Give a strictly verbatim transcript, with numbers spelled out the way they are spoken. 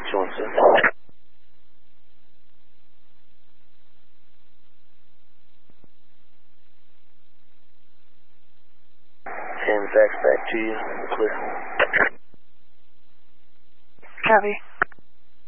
two one seven. ten fax back to you. Clear. Copy.